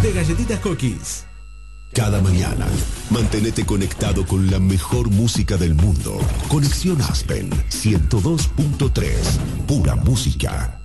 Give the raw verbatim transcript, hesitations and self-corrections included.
de galletitas Cookies. Cada mañana, mantenete conectado con la mejor música del mundo. Conexión Aspen ciento dos punto tres. Pura música.